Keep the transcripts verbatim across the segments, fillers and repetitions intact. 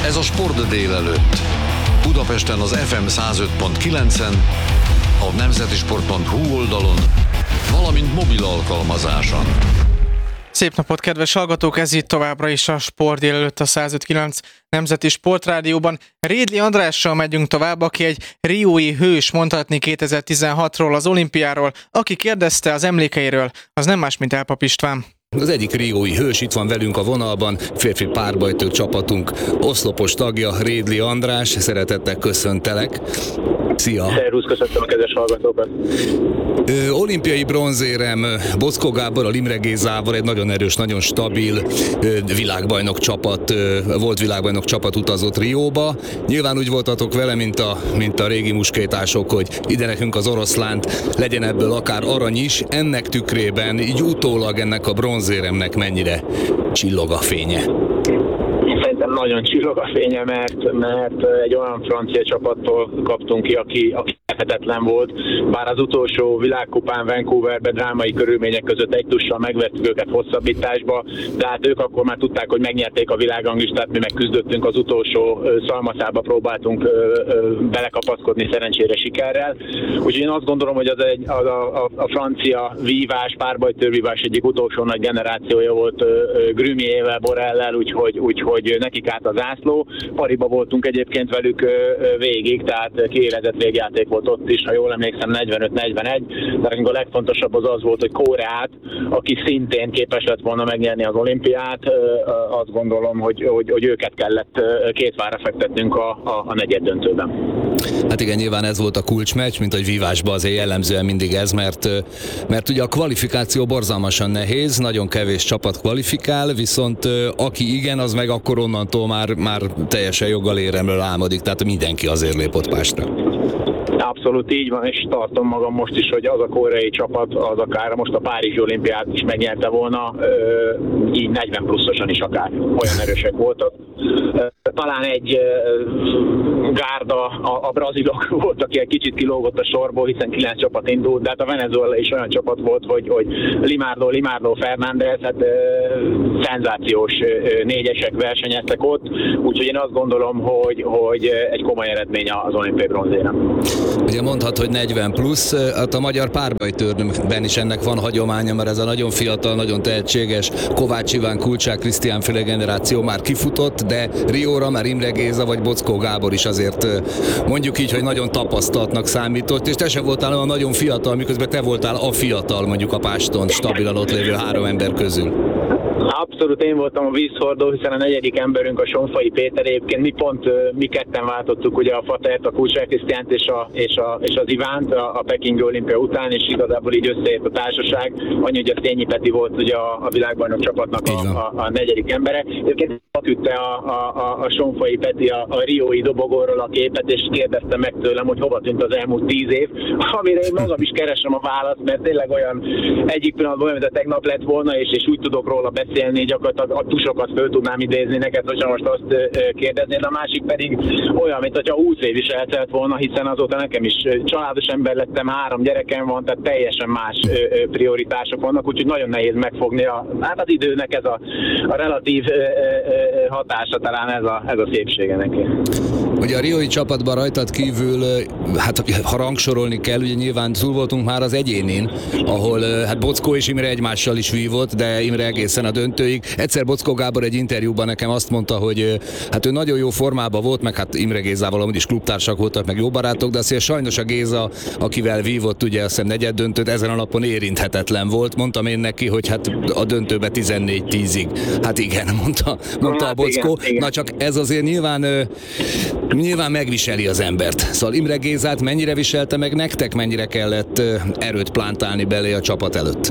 Ez a Sport délelőtt. Budapesten az ef em száz öt pont kilencen, a nemzetisport pont hu oldalon, valamint mobil alkalmazáson. Szép napot, kedves hallgatók! Ez itt továbbra is a Sport délelőtt a száz öt pont kilenc Nemzeti Sportrádióban. Rédli Andrással megyünk tovább, aki egy riói hős, mondhatni kétezer-tizenhatról, az olimpiáról. Aki kérdezte az emlékeiről, az nem más, mint Elpap István. Az egyik riói hős itt van velünk a vonalban, férfi párbajtő csapatunk oszlopos tagja, Rédli András. Szeretettel köszöntelek. Szia! Szervusz, köszöntöm a kedves hallgatókat! Ö, olimpiai bronzérem Boczkó Gáborral, Imre Gézával, egy nagyon erős, nagyon stabil ö, világbajnok csapat, ö, volt világbajnok csapat utazott Rióba. Nyilván úgy voltatok vele, mint a, mint a régi muskétások, hogy ide nekünk az oroszlánt, legyen ebből akár arany is. Ennek tükrében, így utólag ennek a bronzéremnek mennyire csillog a fénye? Szerintem nagyon csillog a fénye, mert, mert egy olyan francia csapattól kaptunk ki, aki, aki lehetetlen volt. Bár az utolsó világkupán Vancouverben drámai körülmények között egy tussal megvettük őket hosszabbításba, de hát ők akkor már tudták, hogy megnyerték a világranglistát, mi meg küzdöttünk az utolsó szalmaszába, próbáltunk belekapaszkodni szerencsére sikerrel. Úgyhogy én azt gondolom, hogy az egy, az a, a, a francia vívás, párbajtőrvívás egyik utolsó nagy generációja volt Grumiével, Borrellel, úgyhogy, úgyhogy nekik át a zászló. Pariba voltunk egyébként velük végig, tehát kiélezett végjáték volt ott is, ha jól emlékszem, negyvenöt negyvenegy, de nekünk a legfontosabb az az volt, hogy Koreát, aki szintén képes lett volna megnyerni az olimpiát, azt gondolom, hogy, hogy, hogy őket kellett két vára fektetnünk a, a, a negyeddöntőben. Hát igen, nyilván ez volt a kulcsmeccs, mint hogy vívásban azért jellemzően mindig ez, mert, mert ugye a kvalifikáció borzalmasan nehéz, nagyon kevés csapat kvalifikál, viszont aki igen, az meg akkor onnantól már, már teljesen joggal éremről álmodik, tehát mindenki azért lép ott pástra. Abszolút így van, és tartom magam most is, hogy az a koreai csapat, az akár most a Párizsi olimpiát is megnyerte volna, így negyven pluszosan is akár. Olyan erősek voltak. Talán egy gárda, a, a brazilok volt, aki egy kicsit kilógott a sorból, hiszen kilenc csapat indult, de hát a Venezuela is olyan csapat volt, hogy, hogy Limardo, Limardo, Fernández, hát szenzációs négyesek versenyeztek ott, úgyhogy én azt gondolom, hogy, hogy egy komoly eredmény az olimpiai bronzérem. Ugye mondhat, hogy negyven plusz, hát a magyar párbajtőrben is ennek van hagyománya, mert ez a nagyon fiatal, nagyon tehetséges Kovács Iván, Kulcsák Krisztián féle generáció már kifutott, de Rióra már Imre Géza vagy Boczkó Gábor is azért mondjuk így, hogy nagyon tapasztaltnak számított, és te se voltál olyan nagyon fiatal, miközben te voltál a fiatal mondjuk a páston stabilan ott lévő három ember közül. Abszolút én voltam a vízhordó, hiszen a negyedik emberünk a Sonfai Péter, egyébként mi pont mi ketten váltottuk ugye a Fatert, a Kulcsák Krisztiánt és, a, és, a, és az Ivánt a, a Pekingi olimpia után, és igazából így összeért a társaság. Annyi, hogy a Szényi Peti volt ugye a, a világbajnok csapatnak a, a, a negyedik embere. Egyébként küldte a, a, a, a Sonfai Peti a, a riói dobogóról a képet, és kérdezte meg tőlem, hogy hova tűnt az elmúlt tíz év, amire én magam is keresem a választ, mert tényleg olyan egyik pillanatban olyan, mint a tegnap lett volna, és, és úgy tudok róla beszélni, gyakorlatilag a tusokat föl tudnám idézni neked, hogyha most azt kérdeznéd, a másik pedig olyan, mint hogyha húsz év is eltelt volna, hiszen azóta nekem is családos ember lettem, három gyerekem van, tehát teljesen más prioritások vannak, úgyhogy nagyon nehéz megfogni a, hát az időnek ez a, a relatív hatása, talán ez a, ez a szépsége neki. Ugye a riói csapatban rajtad kívül, hát ha rangsorolni kell, ugye nyilván túl voltunk már az egyénén, ahol hát Boczkó és Imre egymással is vívott, de Imre egészen a döntőig. Egyszer Boczkó Gábor egy interjúban nekem azt mondta, hogy hát ő nagyon jó formában volt, meg hát Imre Gézával amúgy is klubtársak voltak, meg jó barátok, de azért sajnos a Géza, akivel vívott ugye azt hiszem negyed döntőt, ezen a napon érinthetetlen volt. Mondtam én neki, hogy hát a döntőbe tizennégy tízig. Hát igen, mondta, mondta hát a Boczkó. Igen, igen. Na csak ez azért nyilván Nyilván megviseli az embert. Szóval Imre Gézát mennyire viselte meg nektek, mennyire kellett erőt plántálni belé a csapat előtt?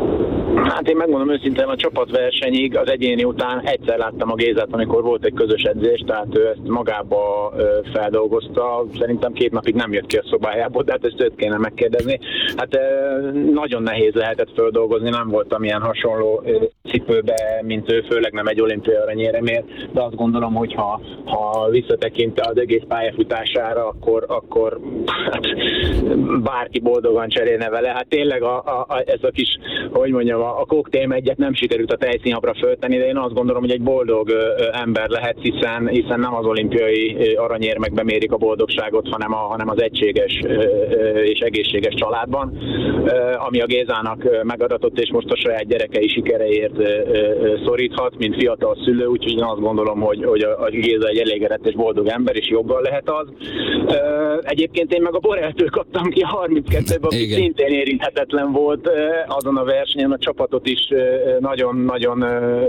Hát én megmondom őszintén, a csapatversenyig az egyéni után egyszer láttam a Gézát, amikor volt egy közös edzés, tehát ő ezt magába feldolgozta. Szerintem két napig nem jött ki a szobájából, de hát ezt őt kéne megkérdezni. Hát nagyon nehéz lehetett feldolgozni, nem voltam ilyen hasonló cipőbe, mint ő, főleg nem egy olimpiai aranyéremért, de azt gondolom, hogy ha, ha visszatekint az egész pályafutására, akkor, akkor hát, bárki boldogan cserélne vele. Hát tényleg a, a, a, ez a kis, hogy mondjam, a a, a koktélmegyet nem sikerült a tejszínhabra föltenni, de én azt gondolom, hogy egy boldog ö, ember lehet, hiszen, hiszen nem az olimpiai aranyérmekben mérik a boldogságot, hanem, a, hanem az egységes ö, ö, és egészséges családban, ö, ami a Gézának megadatott, és most a saját gyerekei sikereért ö, ö, szoríthat, mint fiatal szülő, úgyhogy én azt gondolom, hogy, hogy a, a Géza egy elégedett és boldog ember, és joggal lehet az. Ö, egyébként én meg a Borrelltől kaptam ki a harminckettőben, aki szintén érinthetetlen volt azon a versenyen, a csapatot is nagyon-nagyon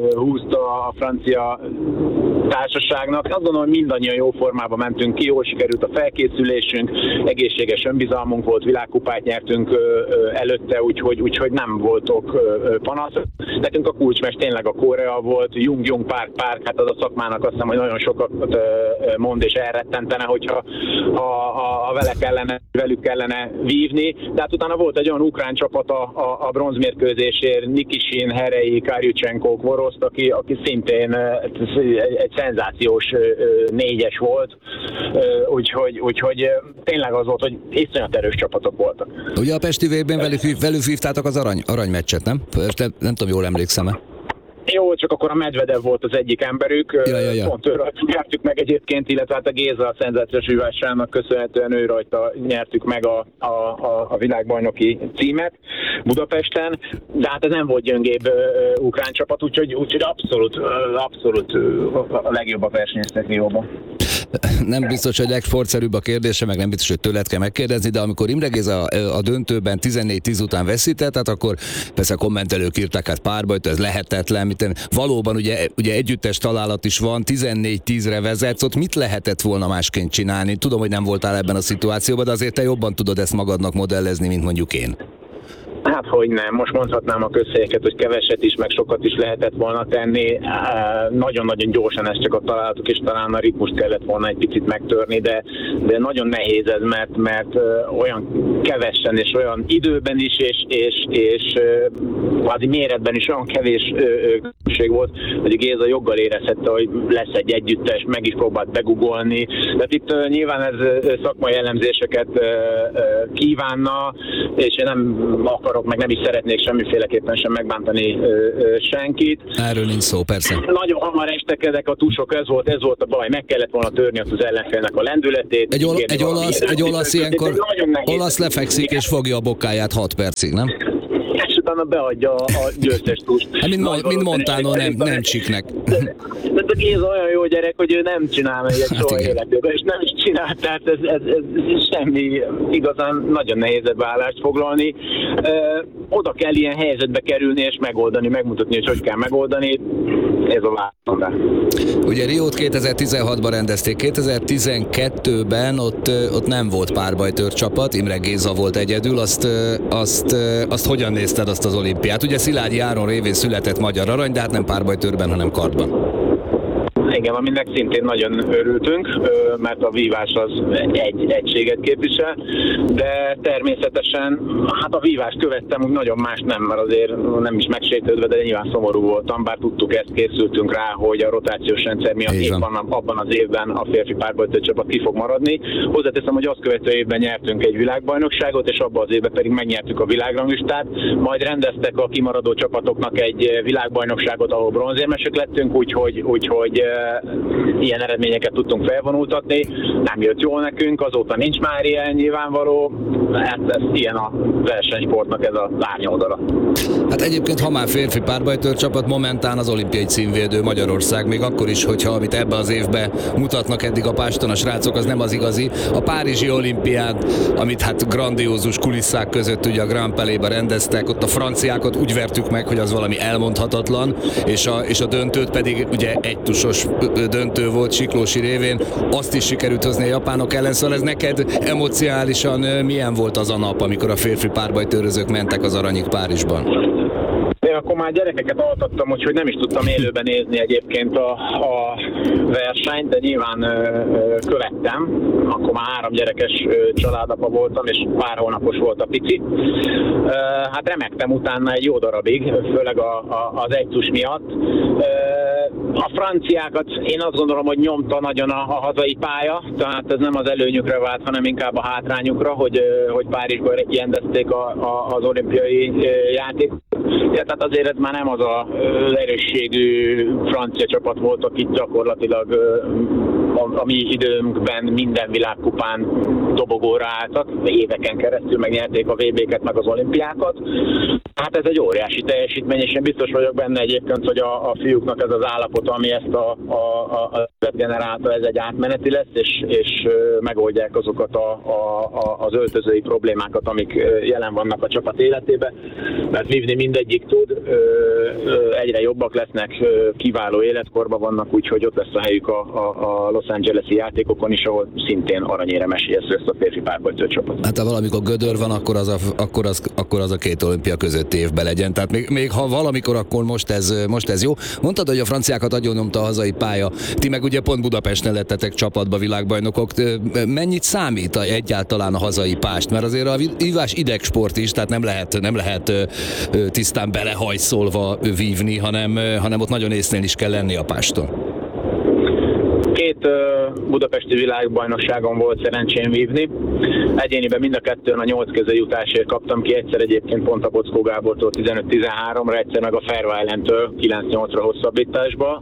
húzta a francia társaságnak. Azt gondolom, hogy mindannyian jó formában mentünk ki, jól sikerült a felkészülésünk, egészséges önbizalmunk volt, világkupát nyertünk előtte, úgyhogy, úgyhogy nem voltok panasz. Nekünk a kulcsmester tényleg a Korea volt, Jung Jung Park Park, hát az a szakmának azt hiszem, hogy nagyon sokat mond és elrettentene, hogyha ha, ha, ha vele kellene, velük kellene vívni. De hát utána volt egy olyan ukrán csapat a, a, a bronzmérkőzésért, Nikisin, Herei, Karjucsenko, Voroszt, aki, aki szintén egy, egy szenzációs négyes volt, úgyhogy, úgyhogy tényleg az volt, hogy iszonyat erős csapatok voltak. Ugye a Pesti vé bén velük, velük vívtátok az arany, aranymeccset, nem? Nem, nem tudom, jól emlékszem-e. Jó, csak akkor a Medvedev volt az egyik emberük, ja, ja, ja. Pont őről nyertük meg egyébként, illetve hát a Géza a szenzációs vívásának köszönhetően ő rajta nyertük meg a, a, a, a világbajnoki címet Budapesten, de hát ez nem volt gyöngébb uh, ukrán csapat, úgyhogy, úgyhogy abszolút, uh, abszolút uh, a legjobb a versenyeztek Rióban. Nem biztos, hogy legsportszerűbb a kérdése, meg nem biztos, hogy tőled kell megkérdezni, de amikor Imre Géza a döntőben tizennégy tíz után veszített, tehát akkor persze a kommentelők írták, hát párbajt, ez lehetetlen, miten valóban ugye, ugye együttes találat is van, tizennégy tízre vezetsz, ott mit lehetett volna másként csinálni? Tudom, hogy nem voltál ebben a szituációban, de azért te jobban tudod ezt magadnak modellezni, mint mondjuk én. Hát, hogy nem. Most mondhatnám a közhelyeket, hogy keveset is, meg sokat is lehetett volna tenni. Nagyon-nagyon gyorsan ezt csak a találatok, és talán a ritmust kellett volna egy picit megtörni, de, de nagyon nehéz ez, mert, mert olyan kevesen, és olyan időben is, és, és, és kvázi méretben is olyan kevés különbség volt, hogy a Géza joggal érezhette, hogy lesz egy együttes, meg is próbált begugolni. Tehát itt nyilván ez szakmai elemzéseket kívánna, és én nem akarok, meg nem is szeretnék semmiféleképpen sem megbántani ö, ö, senkit. Erről nincs szó, persze. Nagyon hamar estek ezek a tusok, ez volt, ez volt a baj, meg kellett volna törni az ellenfélnek a lendületét. Egy, ol- egy olasz, egy olasz ilyenkor, olasz lefekszik igen. És fogja a bokáját hat percig, nem? És utána beadja a, a győztes tust. Hát, mint, ma, mint Montano, nem, nem csiknek. De, de a Géza olyan jó gyerek, hogy ő nem csinál meg egy hát soha életében, és nem is csinál, tehát ez, ez, ez, ez semmi igazán nagyon nehezebb állást foglalni. Ö, oda kell ilyen helyzetbe kerülni és megoldani, megmutatni, hogy hogy kell megoldani. Ez a választás. Ugye Riót kétezer-tizenhatban rendezték, kétezer-tizenkettőben ott, ott nem volt párbajtőr csapat, Imre Géza volt egyedül, azt, azt, azt hogyan nézted azt az olimpiát? Ugye Szilágyi Áron révén született magyar arany, de hát nem párbajtőrben, hanem kardban. Igen, aminek szintén nagyon örültünk, mert a vívás az egy egységet képvisel, de természetesen hát a vívást követtem, úgy nagyon más nem, mert azért nem is megsértődve, de nyilván szomorú voltam, bár tudtuk ezt, készültünk rá, hogy a rotációs rendszer miatt éppen abban az évben a férfi párbajtőr csapat ki fog maradni. Hozzáteszem, hogy azt követő évben nyertünk egy világbajnokságot, és abban az évben pedig megnyertük a világranglistát, majd rendeztek a kimaradó csapatoknak egy világbajnokságot, ahol bronzérmesek lettünk, úgyhogy, úgyhogy ilyen eredményeket tudtunk felvonultatni. Nem jött jól nekünk, azóta nincs már ilyen nyilvánvaló. Hát ez ilyen a versenysportnak ez a árnyoldala. Hát egyébként, ha már férfi párbajtőr csapat, momentán az olimpiai címvédő Magyarország, még akkor is, hogyha amit ebbe az évben mutatnak eddig a páston a srácok, az nem az igazi. A párizsi olimpiát, amit hát grandiózus kulisszák között ugye a Grand Palais-ba rendeztek, ott a franciákat úgy vertük meg, hogy az valami elmondhatatlan, és a, és a döntőt pedig ugye egy tusos döntő volt Siklósi révén, azt is sikerült hozni a japánok ellen, szóval ez neked emocionálisan milyen volt az a nap, amikor a férfi párbajtőrözők mentek az aranyig Párizsban? Én akkor már gyerekeket altattam, úgyhogy nem is tudtam élőben nézni egyébként a, a versenyt, de nyilván ö, ö, követtem. Akkor már három gyerekes ö, családapa voltam, és pár hónapos volt a pici. Ö, hát remektem utána egy jó darabig, főleg a, a, az egytus miatt. Ö, a franciákat én azt gondolom, hogy nyomta nagyon a, a hazai pálya, tehát ez nem az előnyükre vált, hanem inkább a hátrányukra, hogy, hogy Párizsban rendezték a, a, az olimpiai játékot. Ja, tehát azért ez már nem az a erősségű francia csapat volt, akik gyakorlatilag a, a mi időnkben minden világkupán dobogóra álltak, éveken keresztül megnyerték a vé béket meg az olimpiákat. Hát ez egy óriási teljesítmény, és én biztos vagyok benne egyébként, hogy a, a fiúknak ez az állapot, ami ezt a, a, a, a generálta, ez egy átmeneti lesz, és, és megoldják azokat a, a, a, az öltözői problémákat, amik jelen vannak a csapat életében, mert vívni mindegyik tud, egyre jobbak lesznek, kiváló életkorban vannak, úgyhogy ott lesz a helyük a, a, a Los Angeles-i játékokon is, ahol szintén aranyérmes lesz a férfi párbajtő csapat. Hát ha valamikor gödör van, akkor az a, akkor az, akkor az a két olimpia közötti évben legyen. Tehát még, még ha valamikor, akkor most ez, most ez jó. Mondtad, hogy a franciákat agyonnyomta a hazai pálya. Ti meg ugye pont Budapesten lettetek csapatba világbajnokok. Mennyit számít egyáltalán a hazai pást? Mert azért a vívás idegsport is, tehát nem lehet, nem lehet tisztán belehajszolva vívni, hanem, hanem ott nagyon észnél is kell lenni a páston. Két budapesti világbajnokságon volt szerencsém vívni. Egyéniben mind a kettőn a nyolc közéjutásért kaptam ki, egyszer egyébként pont a Bockó Gábortól tizenöt tizenháromra, egyszer meg a Fairweilentől kilenc nyolcra hosszabbításba.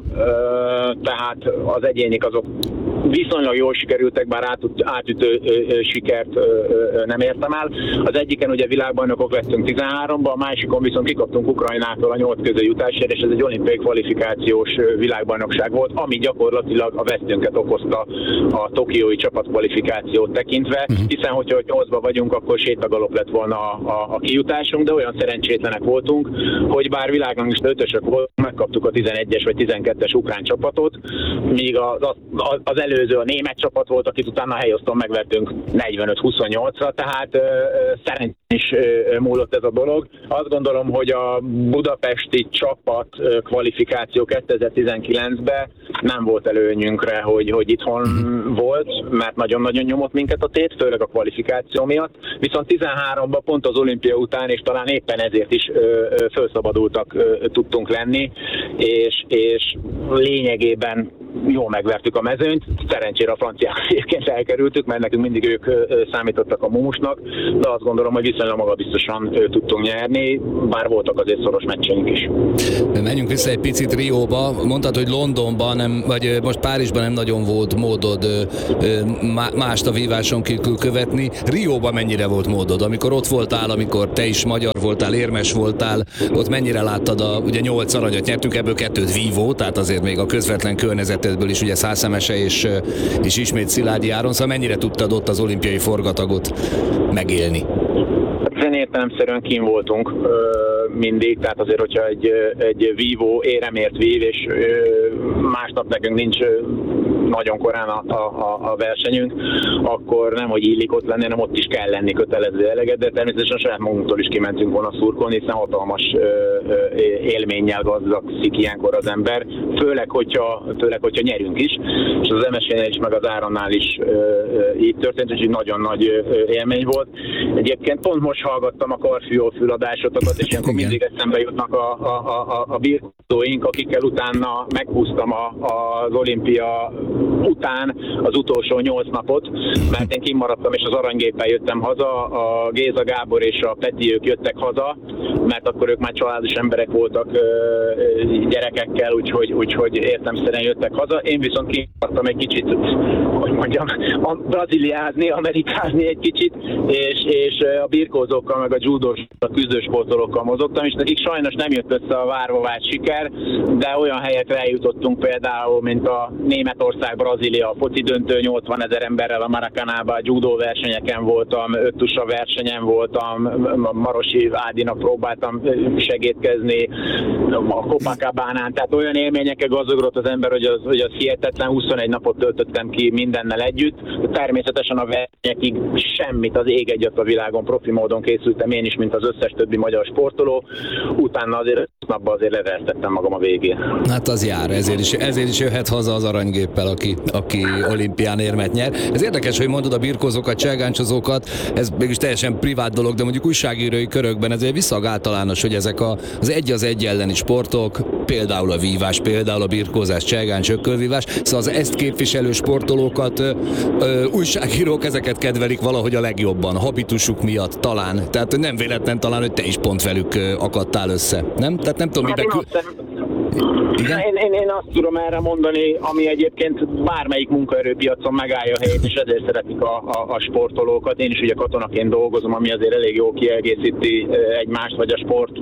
Tehát az egyénik azok viszonylag jól sikerültek, bár átütő sikert nem értem el. Az egyiken ugye világbajnokok lettünk tizenháromban, a másikon viszont kikaptunk Ukrajnától a nyolc közéjutásért, és ez egy olimpiai kvalifikációs világbajnokság volt, ami gyakorlatilag a vesztünket okozta a tokiói csapatkvalifikációt tekintve, hiszen hogyha nyolcban vagyunk, akkor sétagalop lett volna a, a, a kijutásunk, de olyan szerencsétlenek voltunk, hogy bár világranglista ötösök voltunk, megkaptuk a tizenegyes vagy tizenkettes ukrán csapatot, míg az, az, az előző a német csapat volt, akit utána a helyoszton megvertünk negyvenöt huszonnyolcra, tehát ö, ö, szerencsén is ö, múlott ez a dolog. Azt gondolom, hogy a budapesti csapat ö, kvalifikáció kétezer-tizenkilencben nem volt előnyünkre, hogy, hogy itthon volt, mert nagyon-nagyon nyomott minket a tét, főleg a kvalifikáció miatt. Viszont tizenháromban pont az olimpia után, és talán éppen ezért is ö, ö, felszabadultak ö, tudtunk lenni, és, és lényegében jól megvertük a mezőnyt. Szerencsére a franciák egyébként elkerültük, mert nekünk mindig ők ö, számítottak a mumusnak, de azt gondolom, hogy viszonylag magabiztosan ö, tudtunk nyerni, bár voltak azért szoros meccseink is. Menjünk vissza egy picit Rióba. Mondtad, hogy Londonban, nem, vagy most Párizsban nem nagyon volt módod ö, ö, mást a víváson kívül követni. Rióban mennyire volt módod? Amikor ott voltál, amikor te is magyar voltál, érmes voltál, ott mennyire láttad a, ugye nyolc aranyat nyertünk, ebből kettőt vívó, tehát azért még a közvetlen környezetedből is ugye Szászemese és, és ismét Szilágyi Áron, szóval mennyire tudtad ott az olimpiai forgatagot megélni? Ezen értelemszerűen kín voltunk ö, mindig, tehát azért, hogyha egy, egy vívó éremért vív, és ö, másnap nekünk nincs ö, nagyon korán a, a, a versenyünk, akkor nem, hogy illik ott lenni, hanem ott is kell lenni kötelező eleget, de természetesen saját magunktól is kimentünk volna szurkolni, hiszen hatalmas ö, ö, élménnyel gazdagszik ilyenkor az ember, főleg, hogyha, főleg, hogyha nyerünk is, és az em es nél is, meg az Áronnál is ö, ö, így történt, úgyhogy nagyon nagy ö, élmény volt. Egyébként pont most hallgattam a Karfiol füladásotokat, és ilyenkor mindig eszembe jutnak a, a, a, a birkózóink, akikkel utána meghúztam a, az olimpia után az utolsó nyolc napot, mert én kimaradtam, és az aranygéppel jöttem haza, a Géza Gábor és a Peti ők jöttek haza, mert akkor ők már családos emberek voltak gyerekekkel, úgyhogy, úgyhogy értelemszerűen jöttek haza. Én viszont kimaradtam egy kicsit, hogy mondjam, braziliázni, amerikázni egy kicsit, és, és a birkózókkal, meg a judós, a küzdősportolókkal mozogtam, és nekik sajnos nem jött össze a várva várt siker, de olyan helyekre eljutottunk például, mint a Németország, Brazília, a foci döntő, nyolcvanezer emberrel a Maracanában, a judó versenyeken voltam, öttusa versenyen voltam, a Marosi Ádinak próbáltam segítkezni, a Copacabánán, tehát olyan élményekkel gazdagodott az ember, hogy az, hogy az hihetetlen, huszonegy napot töltöttem ki mindennel együtt. Természetesen a versenyekig semmit az ég egyet a világon, profi módon készültem én is, mint az összes többi magyar sportoló. Utána azért napban azért levertettem érzem magam a végén. Hát az jár, ezért is, ezért is jöhet haza az aranygéppel, aki, aki olimpián érmet nyer. Ez érdekes, hogy mondod a birkózókat, cselgáncsozókat, ez mégis teljesen privát dolog, de mondjuk újságírói körökben ez egy viszag általános, hogy ezek a, az egy az egy elleni sportok, például a vívás, például a birkózás, cselgáncs, ökölvívás, szóval az ezt képviselő sportolókat ö, ö, újságírók ezeket kedvelik valahogy a legjobban, habitusuk miatt talán. Tehát nem véletlen talán, hogy te is pont velük ö, akadtál össze, nem? Tehát nem tudom, Hát miben... én, azt, én, én, én azt tudom erre mondani, ami egyébként bármelyik munkaerőpiacon megállja a helyét, és ezért szeretik a, a, a sportolókat. Én is ugye katonaként dolgozom, ami azért elég jó kiegészíti egymást, vagy a sport,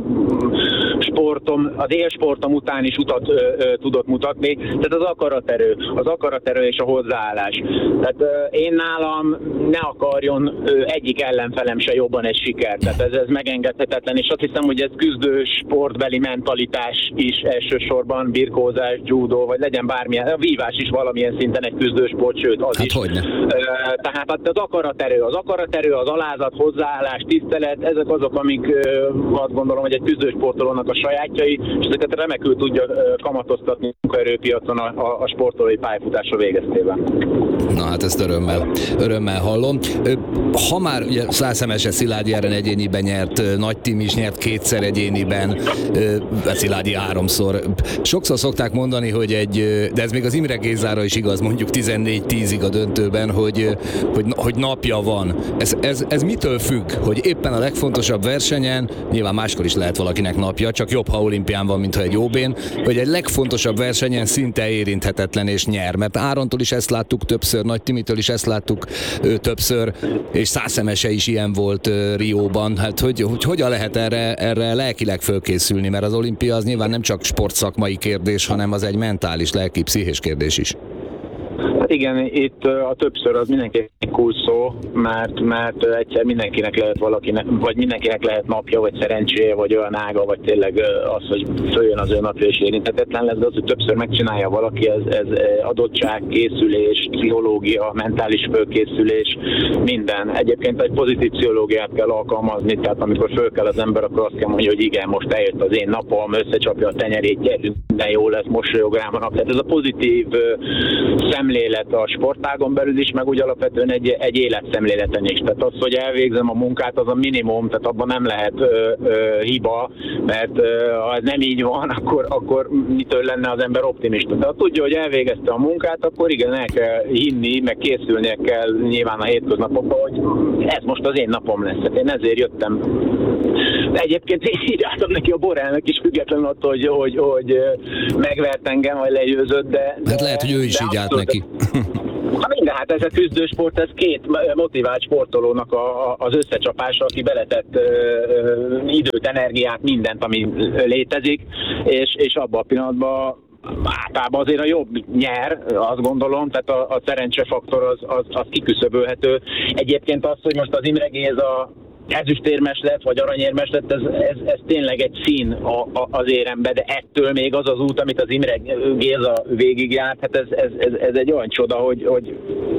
sportom, az élsportom után is utat ö, ö, tudott mutatni. Tehát az akaraterő, az akaraterő és a hozzáállás. Tehát ö, én nálam ne akarjon ö, egyik ellenfelem se jobban egy siker. Tehát ez, ez megengedhetetlen, és azt hiszem, hogy ez küzdő sportbeli mentalitás is elsősorban, birkózás, judó, vagy legyen bármilyen, a vívás is valamilyen szinten egy küzdősport, sőt az hát is. Hogyne. Tehát az akaraterő, az akaraterő, az alázat, hozzáállás, tisztelet, ezek azok, amik azt gondolom, hogy egy küzdősportolónak a sajátjai, és ezeket remekül tudja kamatoztatni a munkaerőpiacon a, a, a sportolói pályafutása végeztében. Na hát ezt örömmel, örömmel hallom. Ha már ugye Százszemese Szilágyi Eren egyéniben nyert, Nagy Tim is nyert kétszer egyéniben, Szilágyi háromszor. Sokszor szokták mondani, hogy egy, de ez még az Imre Gézára is igaz, mondjuk tizennégy tízig a döntőben, hogy, hogy, hogy napja van. Ez, ez, ez mitől függ? Hogy éppen a legfontosabb versenyen, nyilván máskor is lehet valakinek napja, csak jobb, ha olimpián van, mint ha egy óbén, hogy egy legfontosabb versenyen szinte érinthetetlen és nyer. Mert Árontól is ezt láttuk többször, Nagy Timitől is ezt láttuk ö, többször, és Százszemese is ilyen volt ö, Rióban. Hát hogy, hogy hogyan lehet erre, erre lelkileg fölkészülni? Mert az olimpia az nyilván nem csak sportszakmai kérdés, hanem az egy mentális, lelki, pszichés kérdés is. Hát igen, itt a többször az mindenki kulcs szó, mert, mert egyszer mindenkinek lehet valakinek, vagy mindenkinek lehet napja, vagy szerencséje, vagy olyan ága, vagy tényleg az, hogy följön az ő napja és érinthetetlen lesz, de az, hogy többször megcsinálja valaki, ez, ez adottság, készülés, pszichológia, mentális fölkészülés, minden. Egyébként egy pozitív pszichológiát kell alkalmazni, tehát amikor föl kell az ember, akkor azt kell mondani, hogy igen, most eljött az én napom, összecsapja a tenyerét, gyerünk, minden jó lesz, mosolyog rám a nap. Tehát ez a pozitív szemlélet a sportágon belül is, meg úgy alapvetően egy, egy életszemléleten is. Tehát az, hogy elvégzem a munkát, az a minimum, tehát abban nem lehet ö, ö, hiba, mert ö, ha ez nem így van, akkor, akkor mitől lenne az ember optimista. De ha tudja, hogy elvégezte a munkát, akkor igen, el kell hinni, meg készülnie kell nyilván a hétköznapokban, hogy ez most az én napom lesz. Tehát én ezért jöttem. De egyébként én írjátom neki a Borrellnek is, függetlenül attól, hogy, hogy, hogy megvert engem, vagy legyőzött, de... de hát lehet, hogy ő is így állt neki. Na minden, hát ez a küzdősport, ez két motivált sportolónak a, a, az összecsapása, aki beletett ö, ö, időt, energiát, mindent, ami létezik, és, és abban a pillanatban általában azért a jobb nyer, azt gondolom, tehát a, a szerencsefaktor az, az, az kiküszöbölhető. Egyébként az, hogy most az Imre Géza ezüstérmes lett, vagy aranyérmes lett, ez, ez, ez tényleg egy szín a, a, az érembe, de ettől még az az út, amit az Imre Géza végigjárt, hát ez, ez, ez, ez egy olyan csoda, hogy, hogy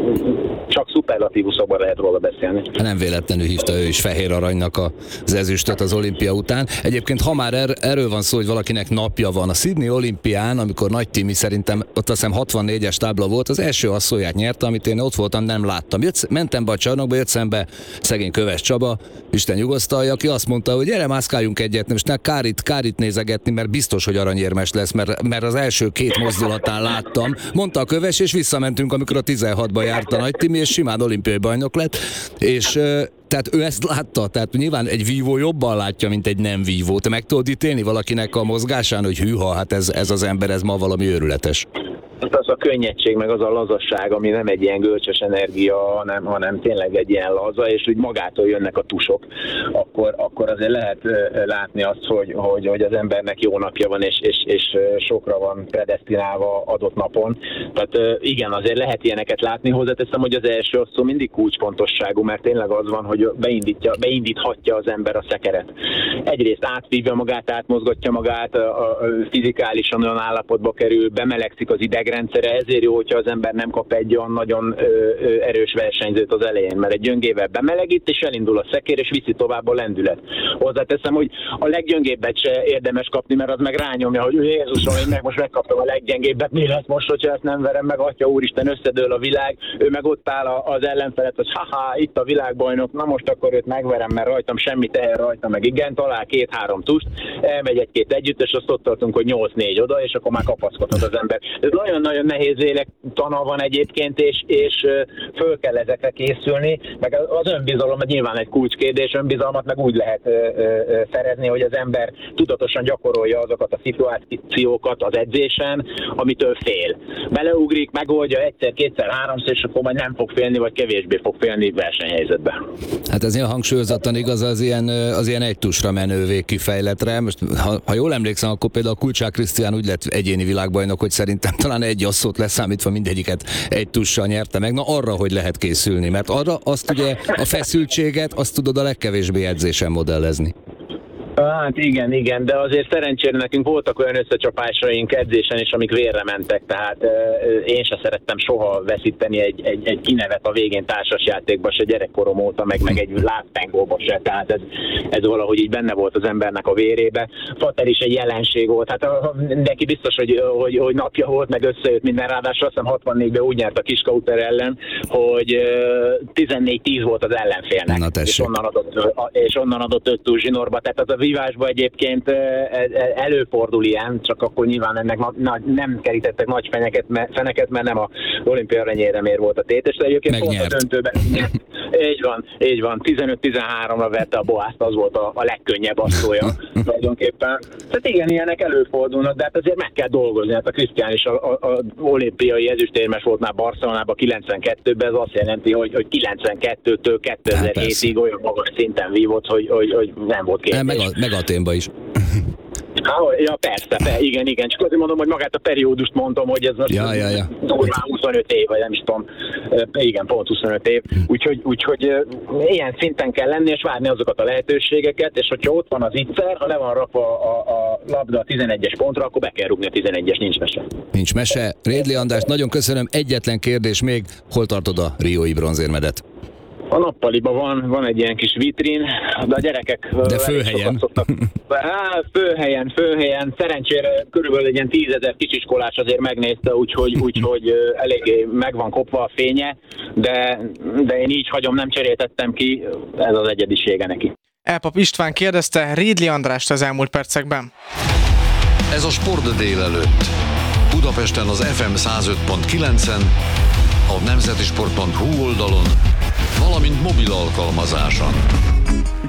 csak szuperlatívuszokban lehet róla beszélni. Nem véletlenül hívta ő is fehér aranynak az ezüstöt az olimpia után. Egyébként, ha már er, erről van szó, hogy valakinek napja van, a Sydney olimpián, amikor Nagy Timi szerintem ott azt hiszem hatvannégyes tábla volt, az első asszóját nyerte, amit én ott voltam, nem láttam. Jött, mentem be a csarnokba, jött szembe szegény Köves Csaba, Isten nyugosztalja, aki azt mondta, hogy gyere, mászkáljunk egyet, most ne kárit, kárit nézegetni, mert biztos, hogy aranyérmes lesz, mert, mert az első két mozdulatán láttam. Mondta a Köves, és visszamentünk, amikor a tizenhatba járt a Nagy Timi, és simán olimpiai bajnok lett, és tehát ő ezt látta, tehát nyilván egy vívó jobban látja, mint egy nem vívó. Te meg tudod ítélni valakinek a mozgásán, hogy hűha, hát ez, ez az ember, ez ma valami őrületes. Az a könnyedség, meg az a lazasság, ami nem egy ilyen görcsös energia, hanem, hanem tényleg egy ilyen laza, és úgy magától jönnek a tusok, akkor, akkor azért lehet látni azt, hogy, hogy, hogy az embernek jó napja van, és, és, és sokra van predesztinálva adott napon. Tehát igen, azért lehet ilyeneket látni. Hozzáteszem, hogy az első asszó mindig kulcsfontosságú, mert tényleg az van, hogy beindítja, beindíthatja az ember a szekeret. Egyrészt átvívja magát, átmozgatja magát, a, a fizikálisan olyan állapotba kerül, bemelegszik az idegre, idegrendszere, ezért jó, hogyha az ember nem kap egy olyan nagyon ö, ö, erős versenyzőt az elején, mert egy gyöngével bemelegít, és elindul a szekér, és viszi tovább a lendület. Hozzáteszem, hogy a leggyöngébbet se érdemes kapni, mert az meg rányomja, hogy Jézusom, én meg most megkaptam a leggyengébbet, mi lesz most, hogyha ezt nem verem meg, atya úristen, összedől a világ, ő meg ott áll az ellenfelet, hogy haha, itt a világbajnok, na most akkor őt megverem, mert rajtam semmi teher rajta, meg igen, talál két-három tust, elmegy egy-két együttes, azt ott tartunk, hogy nyolc négy oda, és akkor már kapaszkodhat az ember. Ez nagyon-nagyon nehéz lélektana van egyébként, és, és föl kell ezekre készülni, meg az önbizalom nyilván egy kulcskérdés, önbizalmat meg úgy lehet ö, ö, szerezni, hogy az ember tudatosan gyakorolja azokat a szituációkat az edzésen, amitől fél. Beleugrik, megoldja egyszer, kétszer, háromszor, és akkor majd nem fog félni, vagy kevésbé fog félni versenyhelyzetben. Hát ez ilyen hangsúlyozottan igaz az ilyen, az ilyen egy tusra menő végkifejletre. Most, ha, ha jól emlékszem, akkor például Kulcsák Krisztián úgy lett egyéni világbajnok, hogy szerintem talán egy asszót leszámítva mindegyiket egy tussal nyerte meg. Na arra, hogy lehet készülni, mert arra azt ugye a feszültséget, azt tudod a legkevésbé edzésen modellezni. Hát igen, igen, de azért szerencsére nekünk voltak olyan összecsapásaink edzésen is, amik vérre mentek, tehát euh, én se szerettem soha veszíteni egy, egy, egy kinevet a végén társasjátékba, se gyerekkorom óta, meg, meg egy lábpengóba se, tehát ez, ez valahogy így benne volt az embernek a vérébe. Fater is egy jelenség volt, hát a, neki biztos, hogy, hogy, hogy napja volt, meg összejött minden, ráadásul azt hiszem hatvannégyben úgy nyert a Kiskauter ellen, hogy tizennégy tíz volt az ellenfélnek, és onnan adott, és onnan adott öt túl zsinórba, tehát az a vívásban egyébként előfordul ilyen, csak akkor nyilván ennek na, nem kerítettek nagy feneket, feneket, mert nem a olimpia aranyéremért volt a tétes, de egyébként pont a döntőben. Így van, így van. tizenöt tizenháromra vette a Boászt, az volt a, a legkönnyebb asszója tulajdonképpen. Tehát igen, ilyenek előfordulnak, de hát azért meg kell dolgozni. Hát a Krisztián is a, a, a olimpiai ezüstérmes volt már Barcelonában kilencvenkettőben, ez azt jelenti, hogy, hogy kilencvenkettőtől kétezer-hétig olyan magas szinten vívott, hogy, hogy, hogy nem volt kérdés. Meg, a, meg Athénban is. Há, ja, persze, persze, igen, igen. Csak azért mondom, hogy magát a periódust mondom, hogy ez most ja, ja, ja. durván huszonöt év, vagy nem is tudom. Igen, pont huszonöt év. Úgyhogy, úgyhogy ilyen szinten kell lenni, és várni azokat a lehetőségeket, és hogyha ott van az ígyszer, ha le van rakva a, a labda a tizenegyes pontra, akkor be kell rúgni a tizenegyes, nincs mese. Nincs mese. Rédli András, nagyon köszönöm. Egyetlen kérdés még, hol tartod a riói bronzérmedet? A nappaliban van, van egy ilyen kis vitrin, de a gyerekek... De főhelyen. Há, főhelyen, főhelyen. Szerencsére körülbelül egy ilyen tízezer kisiskolás azért megnézte, úgyhogy, úgyhogy eléggé meg van kopva a fénye, de, de én így hagyom, nem cseréltettem ki, ez az egyedisége neki. Elpap István kérdezte Rédli Andrást az elmúlt percekben. Ez a Sport délelőtt. Budapesten az ef em száz öt pont kilencen, a nemzetisport pont hu oldalon, valamint mobil alkalmazáson.